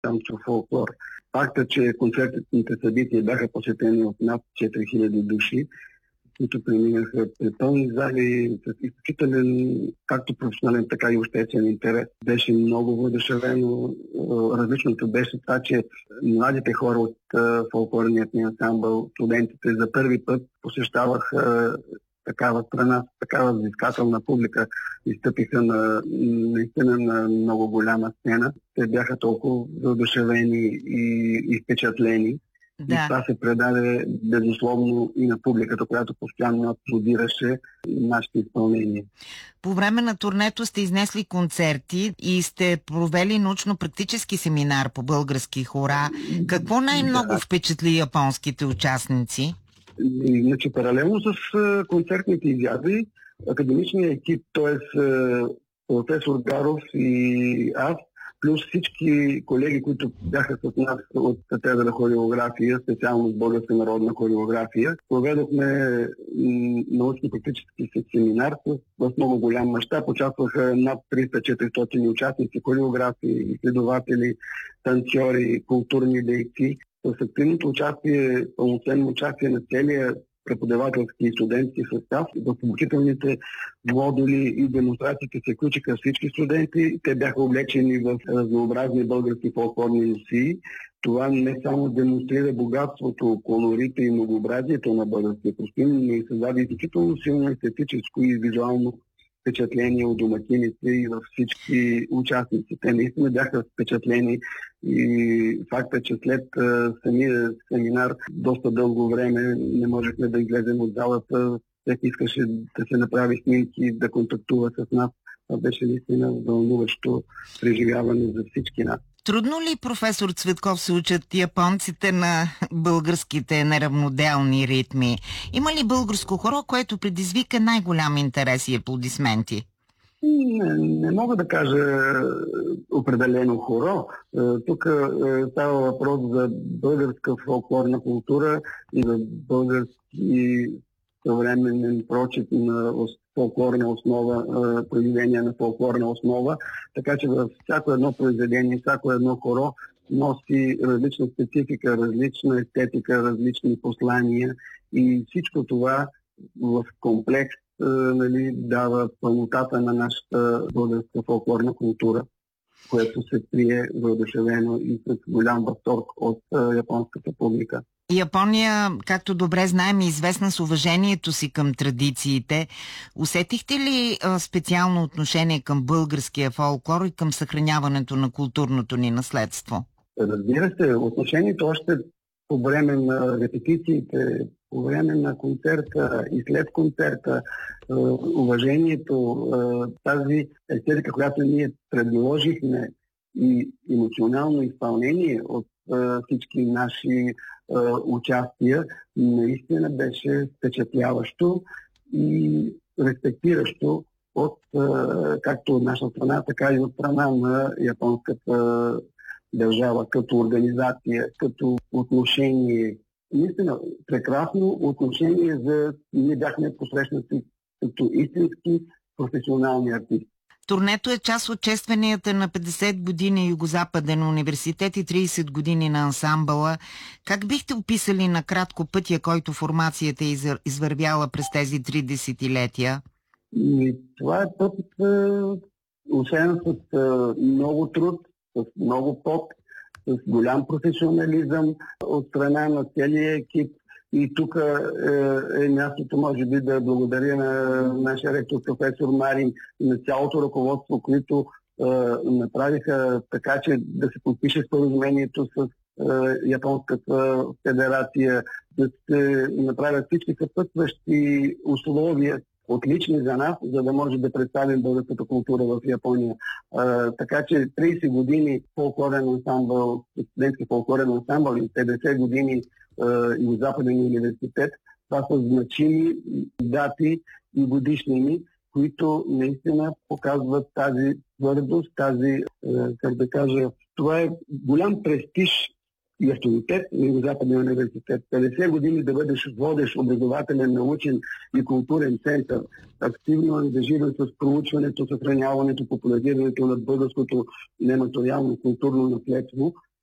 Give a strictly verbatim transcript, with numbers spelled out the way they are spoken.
танцов фолклор. Факта, че концертните събития бяха посетени от над четири хиляди души, които преминаха пред пълни зали с изключителен, както професионален, така и обществен интерес. Беше много въодушевено. Различното беше това, че младите хора от фолклорният ни ансамбъл, студентите за първи път посещаваха такава страна, такава взискателна публика и стъпиха на, наистина на много голяма сцена. Те бяха толкова въодушевени и, и впечатлени. Да. И това се предаде безусловно и на публиката, която постоянно аплодираше нашите изпълнения. По време на турнето сте изнесли концерти и сте провели научно-практически семинар по български хора. Какво най-много да. впечатли японските участници? Значи, паралелно с концертните изяви, академичният екип, т.е. професор Гаров и аз, плюс всички колеги, които бяха с нас от катедра хореография, специално с българска народна хореография, проведохме научно-практически семинар в много голям мащаб. Участваха над триста-четиристотин участници, хореографи, изследователи, танцори, културни дейци. С активното участие, пълноценно участие на целия преподавателски и студентски състав. В обучителните модули и демонстрациите се включиха всички студенти. Те бяха облечени в разнообразни български фолклорни носии. Това не само демонстрира богатството, колорита и многообразието на българския костюм, но и създаде изключително силно естетическо и визуално впечатление от домакините и във всички участници. Те наистина бяха впечатлени и факта, че след а, самия семинар доста дълго време не можехме да излезем от залата. Всеки искаше да се направи снимки, да контактува с нас. Това беше наистина вълнуващо преживяване за всички нас. Трудно ли, професор Цветков, се учат японците на българските неравноделни ритми? Има ли българско хоро, което предизвика най-голям интерес и аплодисменти? Не, не мога да кажа определено хоро. Тук става въпрос за българска фолклорна култура и за български съвременен прочит на фолклорна основа, произведения на фолклорна основа. Така че във всяко едно произведение, всяко едно хоро носи различна специфика, различна естетика, различни послания и всичко това в комплекс нали, дава пълнотата на нашата българска фолклорна култура, което се прие въодушевено и с голям възторг от японската публика. Япония, както добре знаем, е известна с уважението си към традициите. Усетихте ли а, специално отношение към българския фолклор и към съхраняването на културното ни наследство? Разбира се, отношението още по време на репетициите, по време на концерта и след концерта, уважението, тази естетика, която ние предложихме и емоционално изпълнение от всички наши участия, наистина беше впечатляващо и респектиращо от както от наша страна, така и от страна на японската държава, като организация, като отношение. Наистина, прекрасно отношение за... Ние бяхме посрещнати като истински професионални артисти. Турнето е част от честванията на петдесет години Югозападен университет и тридесет години на ансамбъла. Как бихте описали накратко пътя, който формацията е извървяла през тези три десетилетия? И това е път, освен с много труд, с много пот, с голям професионализъм от страна на целия екип. И тук е, е мястото, може би, да благодаря на нашия ректор професор Марин и на цялото ръководство, които е, направиха така, че да се подпише споразумението с е, Японската федерация, да се направят всички съпътстващи условия, отлични за нас, за да може да представим българската култура в Япония. А, така че тридесет години фолклорен ансамбъл, студентски фолклорен ансамбъл и петдесет години Югозападен университет, това са значими дати и годишнини, които наистина показват тази твърдост, тази, как да кажа, това е голям престиж и авторитет на Югозападния университет. петдесет години да бъдеш водещ образователен, научен и културен център, активно ангажиран с проучването, съхраняването, популяризирането на българското нематериално културно наследство,